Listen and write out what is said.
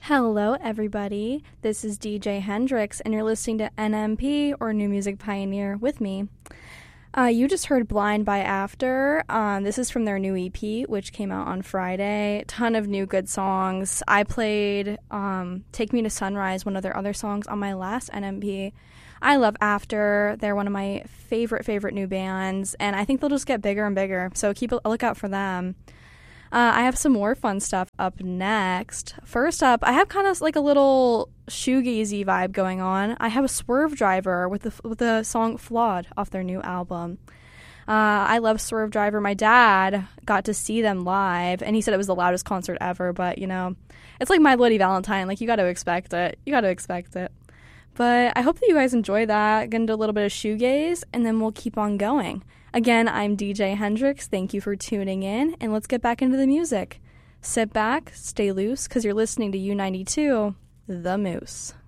Hello, everybody. This is DJ Hendrix, and you're listening to NMP, or New Music Pioneer, with me. You just heard Blind by After. This is from their new EP, which came out on Friday. Ton of new good songs. I played Take Me to Sunrise, one of their other songs, on my last NMP. I love After. They're one of my favorite new bands, and I think they'll just get bigger and bigger, so keep a lookout for them. I have some more fun stuff up next. First up, I have kind of like a little shoegazy vibe going on. I have a Swerve Driver with the song Flawed off their new album. I love Swerve Driver. My dad got to see them live, and he said it was the loudest concert ever, but, you know, it's like My Bloody Valentine. Like, you got to expect it. But I hope that you guys enjoy that. Get into a little bit of shoegaze, and then we'll keep on going. Again, I'm DJ Hendrix. Thank you for tuning in, and let's get back into the music. Sit back, stay loose, because you're listening to U92, The Moose.